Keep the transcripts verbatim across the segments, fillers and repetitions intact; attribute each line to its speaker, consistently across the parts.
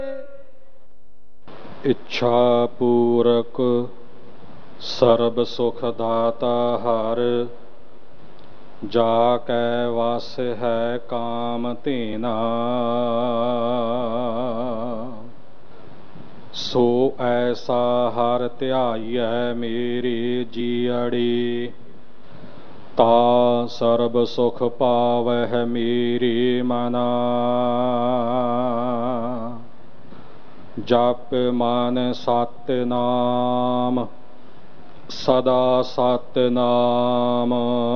Speaker 1: इच्छा पूरक सर्ब सुख दाता हर, जाकै वास है काम धीना। सो ऐसा हर ध्याइयै मेरी जीअड़ी, ता सर्ब सुख पावह मेरी मना। जप मन सतनाम सदा सतनाम,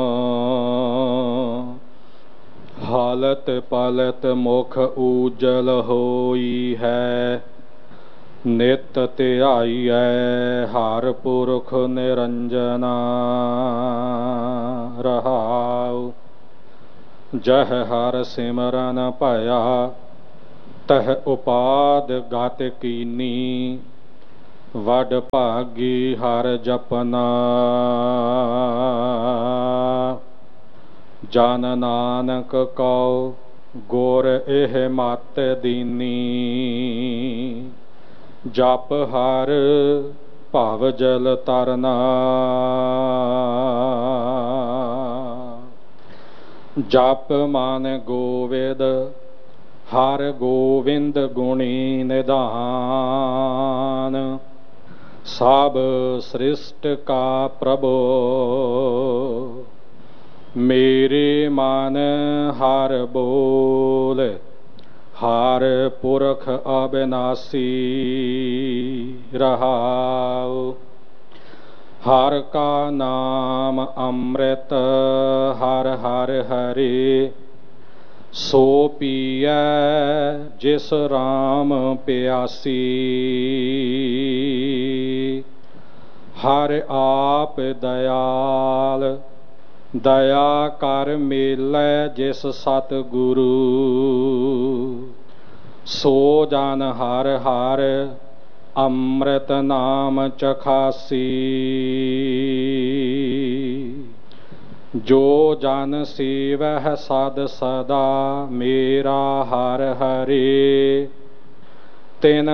Speaker 1: हालत पलत मुख उजल होई है। नित ध्याइयै हर पुरख निरंजना। रहाउ जह हर सिमरन भया, तह उपाद गत कीनी। वड भागी हर जपना, जन नानक कौ गुर एह मत दीनी। जप हर भव जल तरना, जप मन गोविंद हर गोविंद गुणी निधान। सब सृष्ट का प्रभु, मेरे मन हर बोल। हर पुरख अविनाशी। रहाउ हर का नाम अमृत, हर हर हरे। सो पियै जिस राम प्यासी। हर आप दयाल, दया कर मेलै जिस सतगुरु। सो जन हर हर अमृत नाम चखासी। जो जन सेवह सद सदा, मेरा हर हरे। तिन